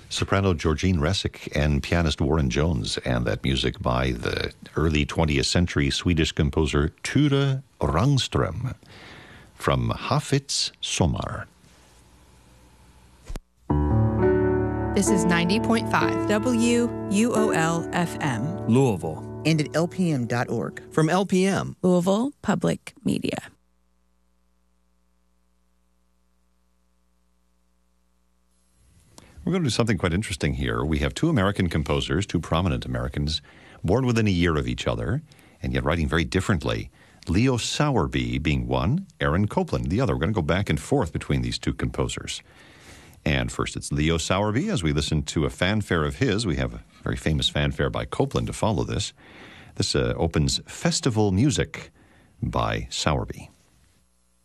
Soprano Georgine Resick and pianist Warren Jones, and that music by the early 20th century Swedish composer Ture Rangström from Hafits Sommar. This is 90.5 WUOL-FM. Louisville. And at lpm.org. From LPM. Louisville Public Media. We're going to do something quite interesting here. We have two American composers, two prominent Americans, born within a year of each other, and yet writing very differently. Leo Sowerby being one, Aaron Copland the other. We're going to go back and forth between these two composers. And first it's Leo Sowerby as we listen to a fanfare of his. We have a very famous fanfare by Copland to follow this. This opens Festival Music by Sowerby.